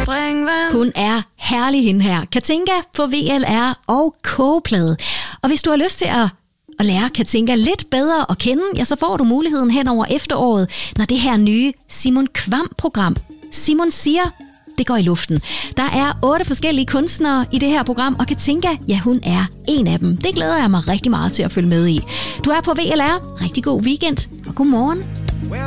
springvand. Hun er herlig, hende her. Katinka på VLR og Kogeplade. Og hvis du har lyst til at lære Katinka lidt bedre at kende, ja, så får du muligheden hen over efteråret, når det her nye Simon Kvam-program, Simon siger, det går i luften. Der er 8 forskellige kunstnere i det her program, og Katinka, ja, hun er en af dem. Det glæder jeg mig rigtig meget til at følge med i. Du er på VLR. Rigtig god weekend, og god morgen.